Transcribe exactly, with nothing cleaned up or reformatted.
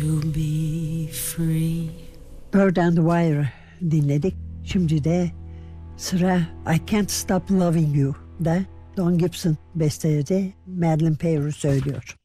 to be free. Bird and the Wire dinledik. Şimdi de sıra I Can't Stop Loving You da Don Gibson besteledi, Madeleine Peyroux söylüyor.